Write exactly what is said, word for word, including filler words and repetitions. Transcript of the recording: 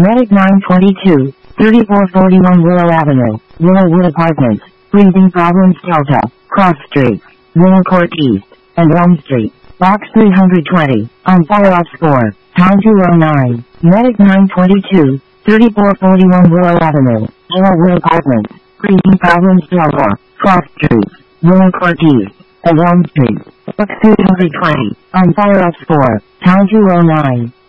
Medic nine twenty-two, thirty-four forty-one Willow Avenue, Willowwood Apartments, Breathing Problems Delta, Cross Street, Willow Court East, and Elm Street, Box three hundred twenty, on fire off score, pound two oh nine. Medic nine twenty-two, thirty-four forty-one Willow Avenue, Willowwood Apartments, Breathing Problems Delta, Cross Street, Willow Court East, and Elm Street, Box three hundred twenty, on fire off score, pound two oh nine.